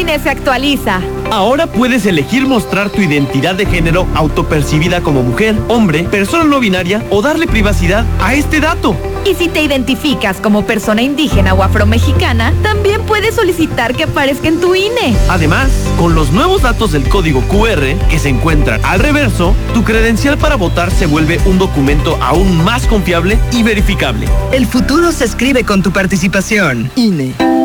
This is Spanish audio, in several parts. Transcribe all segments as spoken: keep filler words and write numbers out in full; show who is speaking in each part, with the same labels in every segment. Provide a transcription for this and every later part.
Speaker 1: I N E se actualiza.
Speaker 2: Ahora puedes elegir mostrar tu identidad de género autopercibida como mujer, hombre, persona no binaria o darle privacidad a este dato.
Speaker 1: Y si te identificas como persona indígena o afromexicana, también puedes solicitar que aparezca en tu I N E.
Speaker 2: Además, con los nuevos datos del código Q R que se encuentran al reverso, tu credencial para votar se vuelve un documento aún más confiable y verificable.
Speaker 3: El futuro se escribe con tu participación. I N E.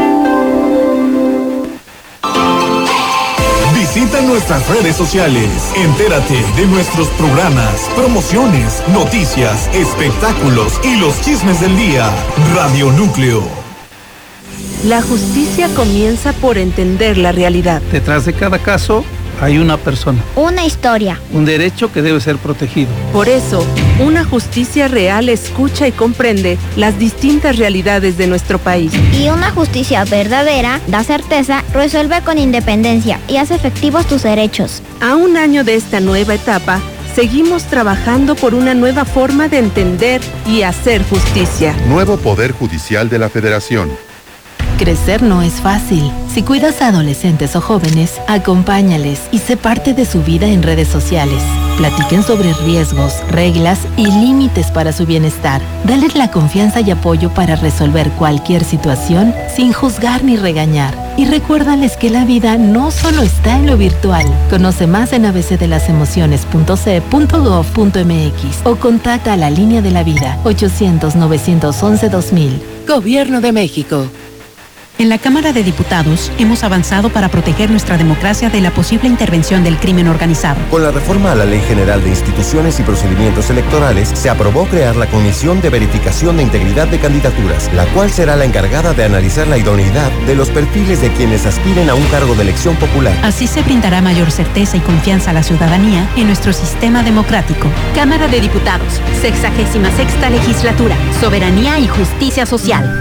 Speaker 4: Visita nuestras redes sociales, entérate de nuestros programas, promociones, noticias, espectáculos y los chismes del día. Radio Núcleo.
Speaker 5: La justicia comienza por entender la realidad.
Speaker 6: Detrás de cada caso hay una persona.
Speaker 7: Una historia.
Speaker 6: Un derecho que debe ser protegido.
Speaker 5: Por eso, una justicia real escucha y comprende las distintas realidades de nuestro país.
Speaker 7: Y una justicia verdadera da certeza, resuelve con independencia y hace efectivos tus derechos.
Speaker 5: A un año de esta nueva etapa, seguimos trabajando por una nueva forma de entender y hacer justicia.
Speaker 8: Nuevo Poder Judicial de la Federación.
Speaker 9: Crecer no es fácil. Si cuidas a adolescentes o jóvenes, acompáñales y sé parte de su vida en redes sociales. Platiquen sobre riesgos, reglas y límites para su bienestar. Dales la confianza y apoyo para resolver cualquier situación sin juzgar ni regañar. Y recuérdales que la vida no solo está en lo virtual. Conoce más en a b c de las emociones punto c e punto gov punto m x o contacta a la Línea de la Vida ochocientos, novecientos once, dos mil.
Speaker 10: Gobierno de México.
Speaker 11: En la Cámara de Diputados hemos avanzado para proteger nuestra democracia de la posible intervención del crimen organizado.
Speaker 12: Con la reforma a la Ley General de Instituciones y Procedimientos Electorales, se aprobó crear la Comisión de Verificación de Integridad de Candidaturas, la cual será la encargada de analizar la idoneidad de los perfiles de quienes aspiren a un cargo de elección popular.
Speaker 11: Así se brindará mayor certeza y confianza a la ciudadanía en nuestro sistema democrático.
Speaker 13: Cámara de Diputados, sexagésima sexta legislatura, soberanía y justicia social.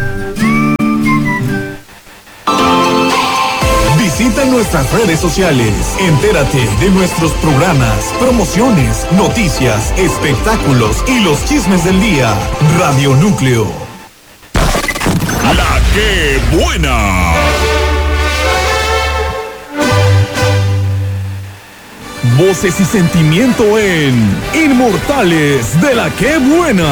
Speaker 4: Visita nuestras redes sociales, entérate de nuestros programas, promociones, noticias, espectáculos y los chismes del día. Radio Núcleo.
Speaker 14: La que buena.
Speaker 4: Voces y sentimiento en Inmortales de la que buena.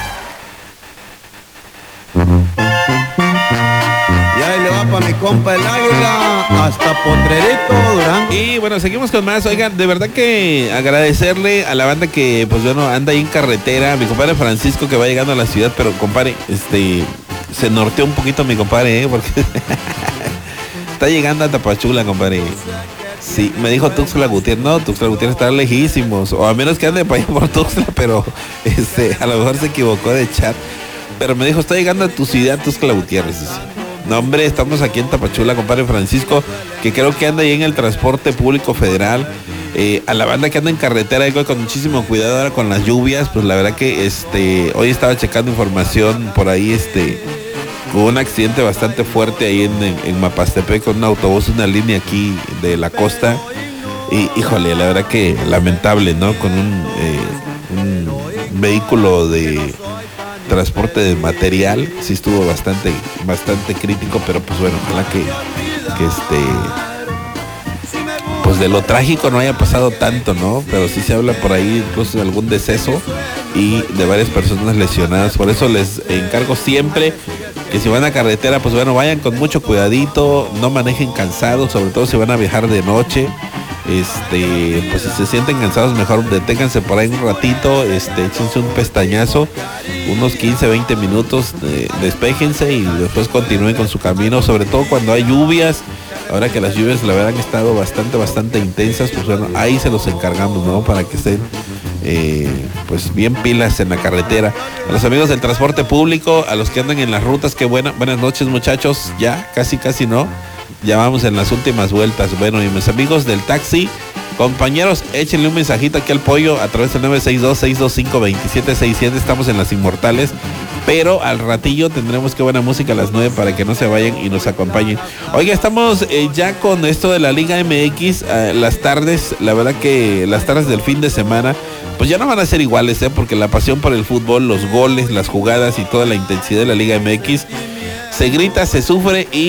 Speaker 15: Para mi compa el Águila, hasta Potrerito, Durango.
Speaker 16: Y bueno, seguimos con más. Oigan, de verdad que agradecerle a la banda que, pues bueno, anda ahí en carretera. Mi compadre Francisco que va llegando a la ciudad, pero compadre, este, se norteó un poquito mi compadre, ¿eh? Porque está llegando a Tapachula, compadre. Sí, me dijo Tuxtla Gutiérrez. No, Tuxtla Gutiérrez está lejísimos. O a menos que ande para allá por Tuxtla, pero este, a lo mejor se equivocó de chat. Pero me dijo, está llegando a tu ciudad, Tuxtla Gutiérrez. Dice. No, hombre, estamos aquí en Tapachula, compadre Francisco, que creo que anda ahí en el transporte público federal. Eh, a la banda que anda en carretera, digo, con muchísimo cuidado ahora con las lluvias, pues la verdad que este hoy estaba checando información por ahí, este hubo un accidente bastante fuerte ahí en, en, en Mapastepec con un autobús, una línea aquí de la costa. Y híjole, la verdad que lamentable, ¿no? Con un, eh, un vehículo de transporte de material, sí estuvo bastante, bastante crítico, pero pues bueno, ojalá que, que este, pues de lo trágico no haya pasado tanto, ¿no? Pero sí se habla por ahí incluso de algún deceso y de varias personas lesionadas. Por eso les encargo siempre que si van a carretera, pues bueno, vayan con mucho cuidadito, no manejen cansados, sobre todo si van a viajar de noche. Este, pues si se sienten cansados, mejor deténganse por ahí un ratito, este, échense un pestañazo, unos quince, veinte minutos, eh, despéjense y después continúen con su camino, sobre todo cuando hay lluvias. Ahora que las lluvias la verdad han estado bastante, bastante intensas, pues bueno, ahí se los encargamos, ¿no? Para que estén eh, pues bien pilas en la carretera. A los amigos del transporte público, a los que andan en las rutas, qué buena, buenas noches muchachos, ya, casi, casi no. Ya vamos en las últimas vueltas. Bueno, y mis amigos del taxi, compañeros, échenle un mensajito aquí al pollo a través del nueve seis dos, seis dos cinco, dos siete seis siete. Estamos en las Inmortales, pero al ratillo tendremos que buena música a las nueve para que no se vayan y nos acompañen. Oiga, estamos eh, ya con esto de la Liga M X, eh, las tardes, la verdad que las tardes del fin de semana, pues ya no van a ser iguales, ¿eh? Porque la pasión por el fútbol, los goles, las jugadas y toda la intensidad de la Liga M X, se grita, se sufre y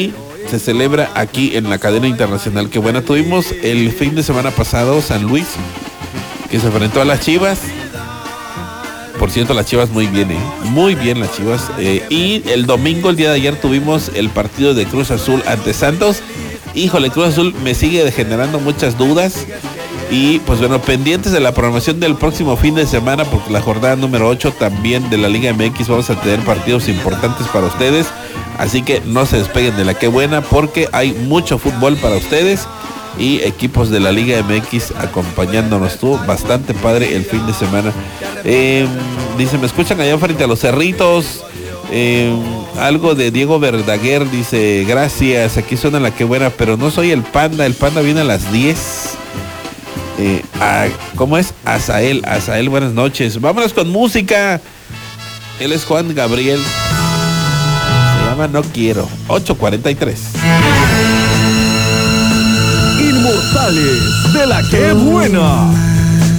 Speaker 16: se celebra aquí en la cadena internacional. Qué buena. Tuvimos el fin de semana pasado San Luis, que se enfrentó a las Chivas. Por cierto, las Chivas muy bien, ¿eh? Muy bien las Chivas. Eh, y el domingo, el día de ayer, tuvimos el partido de Cruz Azul ante Santos. Híjole, Cruz Azul me sigue generando muchas dudas. Y pues bueno, pendientes de la programación del próximo fin de semana, porque la jornada número ocho también de la Liga M X vamos a tener partidos importantes para ustedes. Así que no se despeguen de la Qué Buena, porque hay mucho fútbol para ustedes y equipos de la Liga M X acompañándonos. Tú, bastante padre el fin de semana. Eh, dice, me escuchan allá frente a los Cerritos. Eh, algo de Diego Verdaguer, dice, gracias, aquí suena la Qué Buena, pero no soy el Panda, el Panda viene a las diez. Eh, a, ¿Cómo es? Azael, Azael, buenas noches. Vámonos con música. Él es Juan Gabriel. Se llama No Quiero. ocho cuarenta y tres.
Speaker 4: Inmortales de la Qué Buena.